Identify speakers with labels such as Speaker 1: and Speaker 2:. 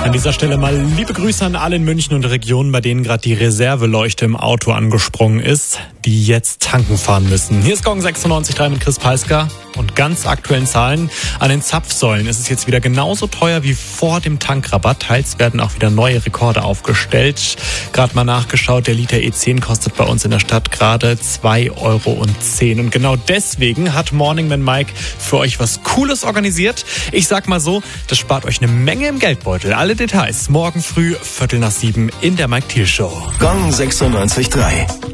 Speaker 1: An dieser Stelle mal liebe Grüße an alle in München und der Region, bei denen gerade die Reserveleuchte im Auto angesprungen ist, die jetzt tanken fahren müssen. Hier ist Gong 96.3 mit Chris Peisker und ganz aktuellen Zahlen. An den Zapfsäulen ist es jetzt wieder genauso teuer wie vor dem Tankrabatt. Teils werden auch wieder neue Rekorde aufgestellt. Gerade mal nachgeschaut, der Liter E10 kostet bei uns in der Stadt gerade 2,10 Euro. Und genau deswegen hat Morning Man Mike für euch was Cooles organisiert. Ich sag mal so, das spart euch eine Menge im Geldbeutel. Alle Details morgen früh 6:15 in der Mike Thiel Show.
Speaker 2: Gong 96.3.